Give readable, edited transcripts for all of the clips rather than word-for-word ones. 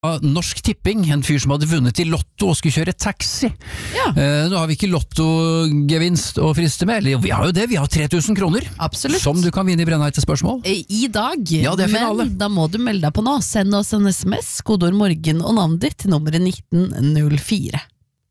Norsk Tipping, en fyr som hadde vunnet I Lotto og skulle kjøre taxi. Nå har vi ikke lottogevinst å friste med, eller vi har jo det, vi har 3000 kroner. Absolutt. Som du kan vinne I Brennheite spørsmål. I dag, ja, det finale. Men da må du melde deg på nå. Send oss en SMS, kodeord morgen og navnet ditt til nummeret 1904.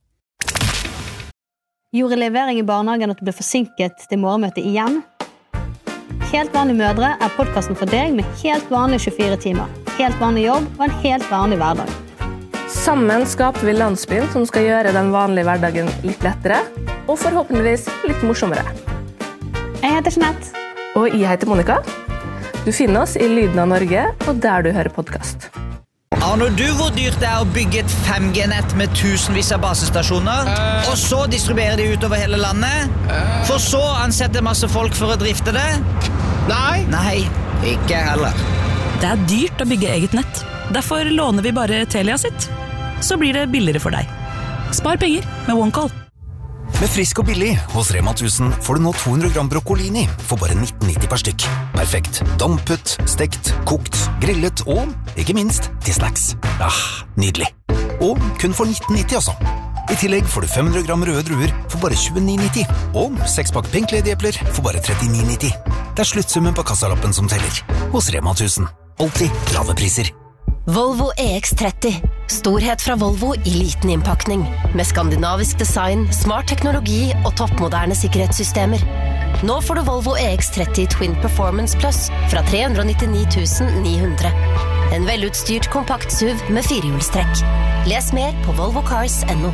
Gjorde levering I barnehagen at du ble forsinket til morgenmøtet igjen? Helt vanlige mødre podcasten for deg med helt vanlige 24 timer. Helt vanlig jobb og en helt vanlig hverdag. Sammen skaper vi landsbyen som skal gjøre den vanlige hverdagen litt lettere, og forhåpentligvis litt morsommere. Jeg heter Jeanette. Og jeg heter Monica. Du finner oss I Lyden av Norge, og der du hører podcast. Aner du hvor dyrt det å bygge et 5G-nett med tusenvis av basestasjoner, og så distribuere de utover hele landet, for så ansette masse folk for å drifte det? Nei, ikke heller. Det dyrt å bygge eget nett. Derfor låner vi bare Telia sitt. Så blir det billigere for deg. Spar penger med OneCall. Med frisk og billig hos Rema 1000 får du nå 200 gram broccolini for bare 19,90 per stykk. Perfekt. Dampet, stekt, kokt, grillet og, ikke minst, til snacks. Nydelig. Og kun for 19,90 også. I tillegg får du 500 gram røde druer for bare 29,90. Og 6-pakk pink ladyepler for bare 39,90. Det sluttsummen på kassalappen som teller. Hos Rema 1000. Alltid lave priser. Volvo EX30. Storhet fra Volvo I liten innpakning. Med skandinavisk design, smart teknologi og toppmoderne sikkerhetssystemer. Nå får du Volvo EX30 Twin Performance Plus fra 399 900. En velutstyrt kompakt SUV med firehjulstrekk. Les mer på volvocars.no.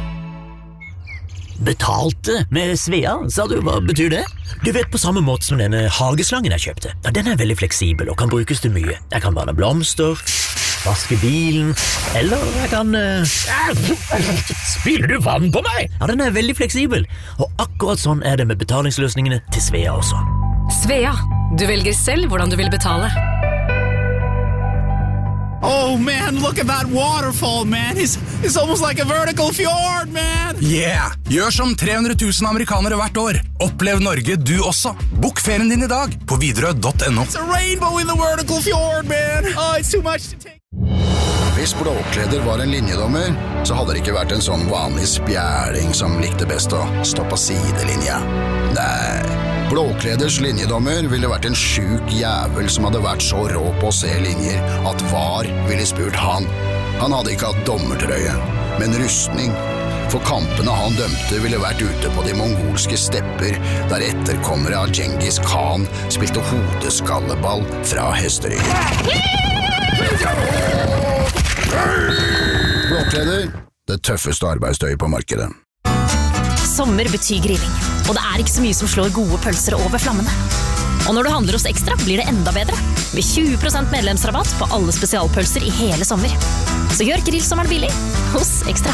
Betalte med Svea, sa du, hva betyr det? Du vet på samme måte som denne hageslangen jeg kjøpte. Den veldig fleksibel og kan brukes til mye. Jeg kan vanne blomster, vaske bilen, eller jeg kan... Spiller du vann på meg? Ja, den veldig fleksibel. Og akkurat sånn det med betalingsløsningene til Svea også. Svea, du velger selv hvordan du vil betale. Oh man, look at that waterfall, man. It's almost like a vertical fjord, man. Yeah, gjør som 300 000 amerikanere hvert år. Opplev Norge du også. Bok ferien din I dag på Widerøe.no. It's a rainbow in the vertical fjord, man. Oh, it's too much to take. Hvis Blåkleder var en linjedommer, så hadde det ikke vært en sånn vanlig spjæling som likte best å stå på sidelinja. Nei, Blåkleders linjedommer ville vært en syk jævel som hadde vært så rå på å se linjer at VAR ville spurt han. Han hadde ikke hatt dommertrøye, men rustning. For kampene han dømte ville vært ute på de mongolske stepper, der etterkommere av Genghis Khan spilte hodeskalleball fra hesteryggen. Blåkleder, det tøffeste arbeidstøyet på markedet. Sommer betyr grilling, og det ikke så mye som slår gode pølser over flammene. Og når du handler hos Ekstra, blir det enda bedre. Med 20% medlemsrabatt på alle spesialpølser I hele sommer. Så gjør grillsommeren billig hos Ekstra.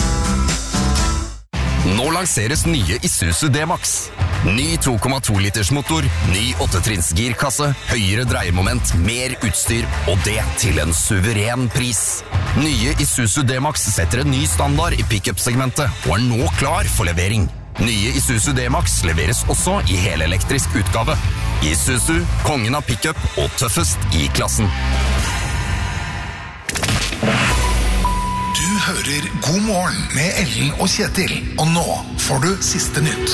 Nå lanseres nye Isuzu D-Max. Ny 2,2 liters motor, ny 8-trinns girkasse, høyere dreiemoment, mer utstyr, og det til en suveren pris. Nye Isuzu D-Max setter en ny standard I pick-up-segmentet, og nå klar for levering. Nye Isuzu D-Max leveres også I helelektrisk utgave. Isuzu, kongen av pick-up og tøffest I klassen. Du hører God morgen med Ellen og Kjetil, og nå får du siste nytt.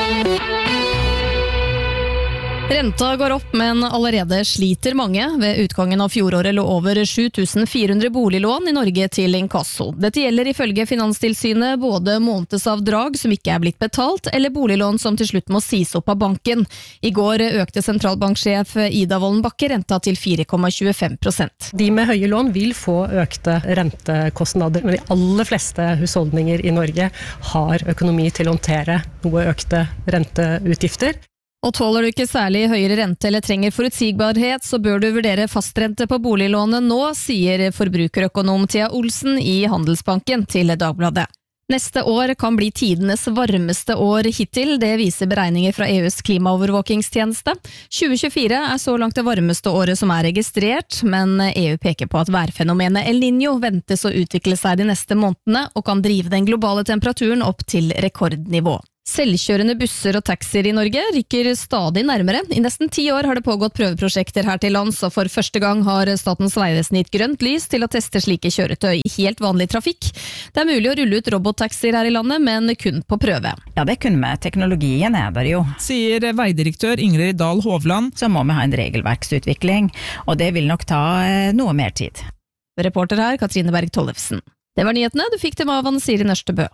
Renta går opp, men allerede sliter mange. Ved utgangen av fjoråret lå over 7400 boliglån I Norge til inkasso. Dette gjelder ifølge Finanstilsynet både månedsavdrag som ikke blitt betalt, eller boliglån som til slutt må sies opp av banken. I går økte sentralbanksjef Ida Wolden Bakke renta til 4,25%. De med høye lån vil få økte rentekostnader, men de aller fleste husholdninger I Norge har økonomi til å håndtere noe økte renteutgifter. Og tåler du ikke særlig høyere rente eller trenger forutsigbarhet, så bør du vurdere fastrente på boliglånet nå, sier forbrukerøkonom Thea Olsen I Handelsbanken til Dagbladet. Neste år kan bli tidenes varmeste år hittil, det viser beregninger fra EUs klimaovervåkingstjeneste. 2024 så langt det varmeste året som registrert, men EU peker på at værfenomenet El Niño ventes å utvikle seg de neste månedene og kan drive den globale temperaturen opp til rekordnivå. Selvkjørende busser og taxier I Norge rykker stadig nærmere. I nesten 10 år har det pågått prøveprosjekter her til lands, og for første gang har Statens vegvesen gitt grønt lys til å teste slike kjøretøy I helt vanlig trafikk. Det mulig å rulle ut robottaxier her I landet, men kun på prøve. Ja, det kunne vi. Teknologien der jo. Sier veidirektør Ingrid Dahl Hovland. Så må vi ha en regelverksutvikling, og det vil nok ta noe mer tid. Reporter her, Katrine Berg Tollefsen. Det var nyhetene, du fikk dem av Siri Nørstebø.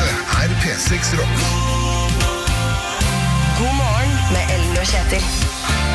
P6 Rock. God morgen med Ellen og Kjetil.